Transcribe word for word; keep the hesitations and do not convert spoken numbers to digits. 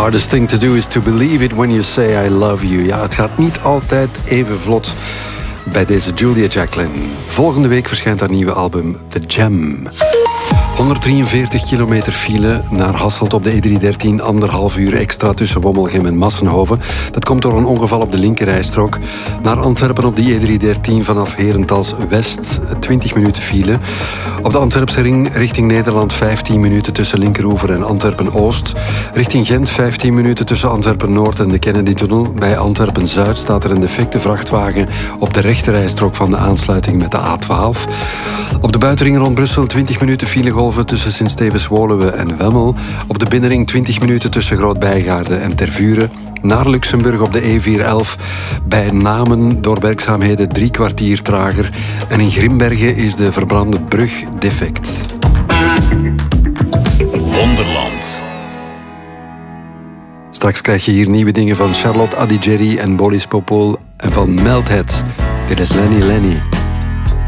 hardest thing to do is to believe it when you say I love you. Ja, het gaat niet altijd even vlot bij deze Julia Jacklin. Volgende week verschijnt haar nieuwe album The Jam. honderddrieënveertig kilometer file naar Hasselt op de E driehonderddertien. Anderhalf uur extra tussen Wommelgem en Massenhoven. Dat komt door een ongeval op de linkerrijstrook. Naar Antwerpen op die E driehonderddertien vanaf Herentals West. twintig minuten file. Op de Antwerpse ring richting Nederland vijftien minuten tussen Linkeroever en Antwerpen-Oost. Richting Gent vijftien minuten tussen Antwerpen-Noord en de Kennedy-tunnel. Bij Antwerpen-Zuid staat er een defecte vrachtwagen op de rechterrijstrook van de aansluiting met de A twaalf. Op de buitenring rond Brussel twintig minuten filegolven tussen Sint-Stevens-Woluwe en Wemmel. Op de binnenring twintig minuten tussen Groot-Bijgaarde en Tervuren. Naar Luxemburg op de E vierhonderdelf. Bij Namen door werkzaamheden drie kwartier trager. En in Grimbergen is de verbrande brug defect. Wonderland. Straks krijg je hier nieuwe dingen van Charlotte Adigéry en Boris Popol. En van Melthead. Dit is Lenny Lenny.